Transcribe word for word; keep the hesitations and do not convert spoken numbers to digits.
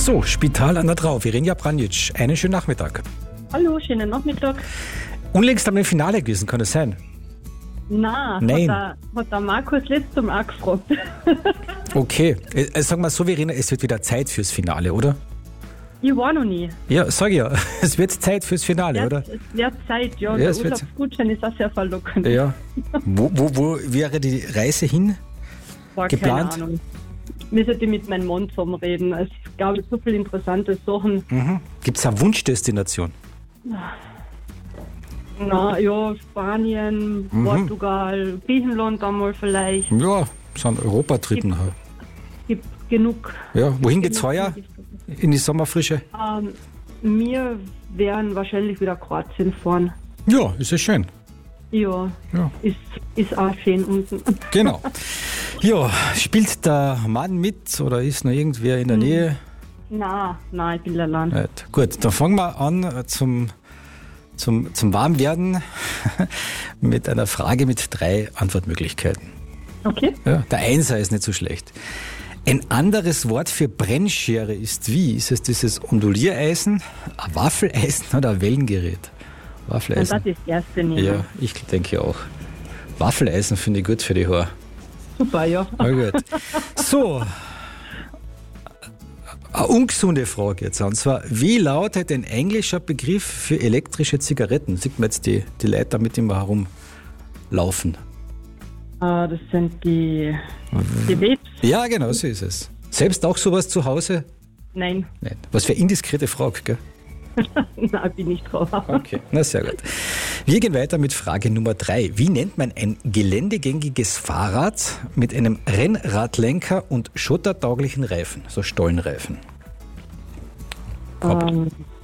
So, Spital an der Drau, Virginia Branic, einen schönen Nachmittag. Hallo, schönen Nachmittag. Unlängst haben wir im Finale gewesen, kann das sein? Nein, Nein. Hat, der, hat der Markus letztes Mal auch gefragt. Okay, äh, sag mal so, Verena, es wird wieder Zeit fürs Finale, oder? Ich war noch nie. Ja, sag ich ja, es wird Zeit fürs Finale, Ja, oder? es wird Zeit, ja. Ja, Der es wird- Urlaubsgutschein ist auch sehr verlockend. Ja. Wo, wo, wo wäre die Reise hin? War geplant? Keine Ahnung. Müsste ich mit meinem Mann zusammen reden. Es gab so viele interessante Sachen. Mhm. Gibt es eine Wunschdestination? Na ja, Spanien, Mhm. Portugal, Griechenland einmal vielleicht. Ja, so ein Europatrip nachher. Gibt genug. Ja, wohin geht's heuer? In die Sommerfrische? Ähm, wir werden wahrscheinlich wieder Kroatien fahren. Ja, ist ja schön. Ja, Ja. ist, ist auch schön unten. Genau. Ja, spielt der Mann mit oder ist noch irgendwer in der Nähe? Nein, nein, ich bin allein. Nicht. Gut, dann fangen wir an äh, zum, zum, zum Warmwerden mit einer Frage mit drei Antwortmöglichkeiten. Okay. Ja, der Einser ist nicht so schlecht. Ein anderes Wort für Brennschere ist wie? Ist es dieses Onduliereisen, ein Waffeleisen oder ein Wellengerät? Und Waffeleisen. das ist das erste nehmen. Ja, ich denke auch. Waffeleisen finde ich gut für die Haare. Super, ja. Na gut. So. Eine ungesunde Frage jetzt. Und zwar, wie lautet ein englischer Begriff für elektrische Zigaretten? Sieht man jetzt die, die Leute damit immer herumlaufen? Ah, das sind die, die Vapes. Ja, genau, so ist es. Selbst auch sowas zu Hause? Nein, Nein. Was für eine indiskrete Frage, gell? nein, bin ich drauf. Okay, na sehr gut. Wir gehen weiter mit Frage Nummer drei. Wie nennt man ein geländegängiges Fahrrad mit einem Rennradlenker und schottertauglichen Reifen, so Stollenreifen? Ähm,